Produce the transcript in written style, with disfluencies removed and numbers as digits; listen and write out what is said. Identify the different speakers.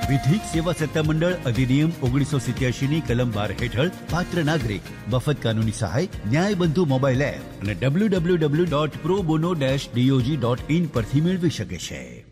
Speaker 1: વિધિક સેવા સત્તામંડળ અધિનિયમ 1987ની કલમ 12 હેઠળ પાત્ર નાગરિક મફત કાનૂની સહાય ન્યાય બંધુ મોબાઈલ એપ અને www.probono-dog.in પરથી મેળવી શકે છે.